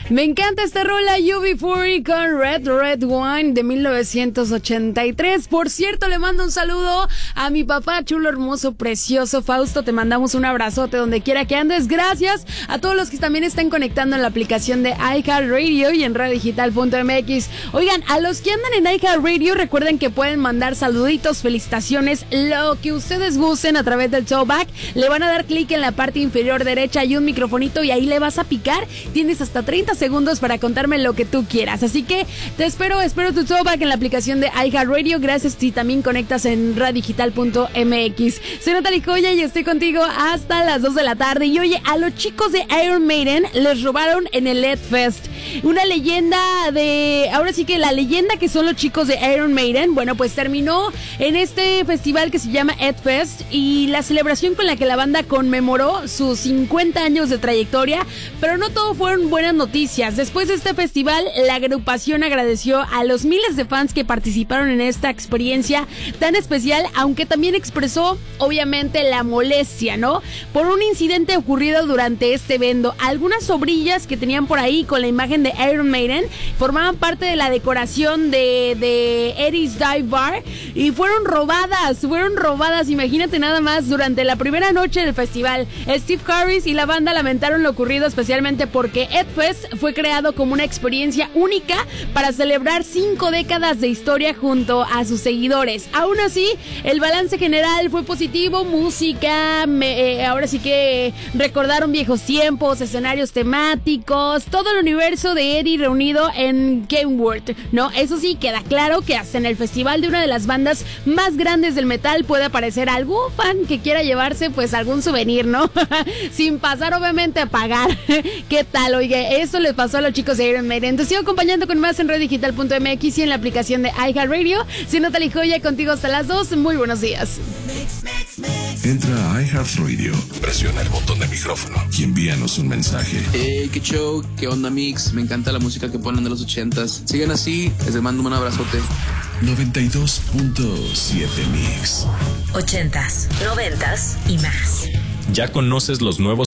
Me encanta esta rola UB40 con Red Wine de 1983. Por cierto, le mando un saludo a mi papá chulo, hermoso, precioso Fausto. Te mandamos un abrazote donde quiera que andes. Gracias a todos los que también están conectando en la aplicación de iHeartRadio y en radiodigital.mx. Oigan, a los que andan en iHeartRadio, recuerden que pueden mandar saluditos, felicitaciones, lo que ustedes gusten a través del showback. Le van a dar clic en la parte inferior derecha, hay un microfonito y ahí le vas a picar. Tienes hasta 30 segundos para contarme lo que tú quieras. Así que te espero tu showback en la aplicación de iHeartRadio. Gracias si también conectas en radiodigital.mx. Soy Natalie Joya y estoy contigo hasta las 2 de la tarde. Y oye, a los chicos de Iron Maiden les robaron en el Ed Fest. Una leyenda ahora sí que la leyenda que son los chicos de Iron Maiden, bueno, pues terminó en este festival que se llama Ed Fest y la celebración con la que la banda conmemoró sus 50 años de trayectoria, pero no todo fueron buenas noticias. Después de este festival, la agrupación agradeció a los miles de fans que participaron en esta experiencia tan especial, aunque también expresó, obviamente, la molestia, ¿no? Por un incidente ocurrido durante este evento. Algunas sobrillas que tenían por ahí con la imagen de Iron Maiden formaban parte de la decoración de Eddie's Dive Bar y fueron robadas, imagínate nada más, durante la primera noche del festival. Steve Harris y la banda lamentaron lo ocurrido, especialmente porque Ed Fest fue creado como una experiencia única para celebrar 5 décadas de historia junto a sus seguidores. Aún así, el balance general fue positivo, música, ahora sí que recordaron viejos tiempos, escenarios temáticos, todo el universo de Eddie reunido en Kenworth, ¿no? Eso sí, queda claro que hasta en el festival de una de las bandas más grandes del metal puede aparecer algún fan que quiera llevarse pues algún souvenir, ¿no? Sin pasar obviamente a pagar. ¿Qué tal? Oye, eso les pasó a los chicos de Iron Maiden. Te sigo acompañando con más en radiodigital.mx y en la aplicación de iHeartRadio. Soy Natalie Joya, contigo hasta las 2. Muy buenos días. Entra a iHeartRadio, presiona el botón de micrófono y envíanos un mensaje. Qué show, qué onda mix, me encanta la música que ponen de los 80s. Sigan así, les mando un abrazote. 92.7 Mix. 80s, 90s y más. ¿Ya conoces los nuevos